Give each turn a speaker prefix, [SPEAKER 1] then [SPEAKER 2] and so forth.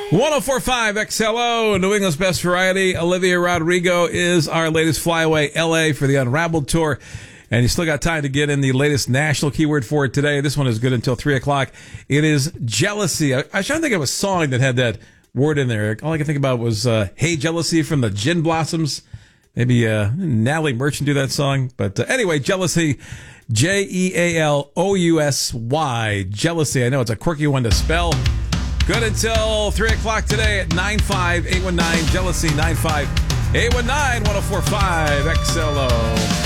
[SPEAKER 1] 1045 XLO, New England's best variety. Olivia Rodrigo is our latest flyaway LA for the Unraveled tour. And you still got time to get in the latest national keyword for it today. This one is good until 3 o'clock. It is jealousy. I was trying to think of a song that had that word in there. All I could think about was Hey Jealousy from the Gin Blossoms. Maybe Natalie Merchant do that song. But anyway, jealousy. Jealousy. Jealousy. I know it's a quirky one to spell. Good until 3 o'clock today at 95819. Jealousy 95819 1045 XLO.